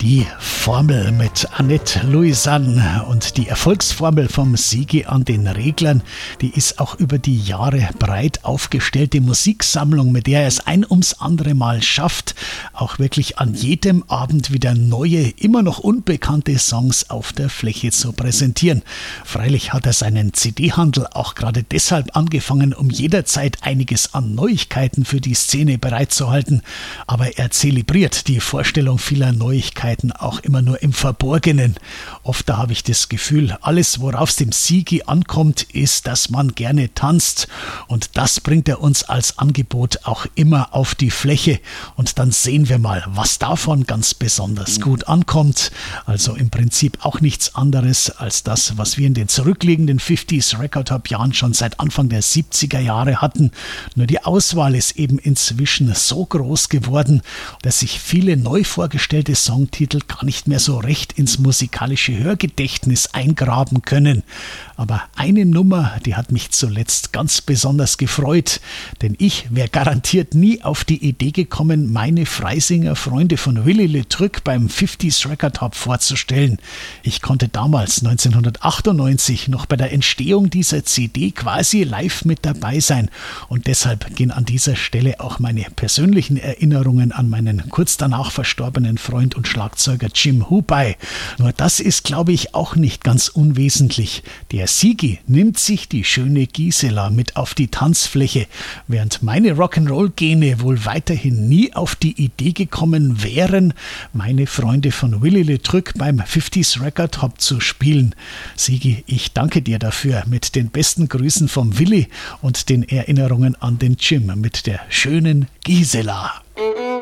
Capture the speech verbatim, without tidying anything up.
Die Formel mit Annette Louisanne und die Erfolgsformel vom Sigi an den Reglern, die ist auch über die Jahre breit aufgestellte Musiksammlung, mit der er es ein ums andere Mal schafft, auch wirklich an jedem Abend wieder neue, immer noch unbekannte Songs auf der Fläche zu präsentieren. Freilich hat er seinen C D-Handel auch gerade deshalb angefangen, um jederzeit einiges an Neuigkeiten für die Szene bereitzuhalten, aber er zelebriert die Vorstellung vieler Neuigkeiten auch immer nur im Verborgenen. Oft da habe ich das Gefühl, alles worauf es dem Sigi ankommt, ist, dass man gerne tanzt, und das bringt er uns als Angebot auch immer auf die Fläche, und dann sehen wir mal, was davon ganz besonders gut ankommt. Also im Prinzip auch nichts anderes als das, was wir in den zurückliegenden fünfziger Record Top Jahren schon seit Anfang der siebziger Jahre hatten. Nur die Auswahl ist eben inzwischen so groß geworden, dass sich viele neu vorgestellte Songtitel gar nicht mehr so recht ins musikalische Hörgedächtnis eingraben können. Aber eine Nummer, die hat mich zuletzt ganz besonders gefreut, denn ich wäre garantiert nie auf die Idee gekommen, meine Freisinger Freunde von Willy Le Truc beim fünfziger Record Top vorzustellen. Ich konnte damals neunzehnhundertachtundneunzig noch bei der Entstehung dieser C D quasi live mit dabei sein, und deshalb gehen an dieser Stelle auch meine persönlichen Erinnerungen an meinen kurz danach verstorbenen Freund und Schlagzeuger Jim Hupay. Nur das ist, glaube ich, auch nicht ganz unwesentlich. Der Sigi nimmt sich die schöne Gisela mit auf die Tanzfläche, während meine Rock'n'Roll-Gene wohl weiterhin nie auf die Idee gekommen wären, meine Freunde von Willy Le Truc beim fünfziger Record Top zu spielen. Sigi, ich danke dir dafür, mit den besten Grüßen vom Willy und den Erinnerungen an den Jim mit der schönen Gisela.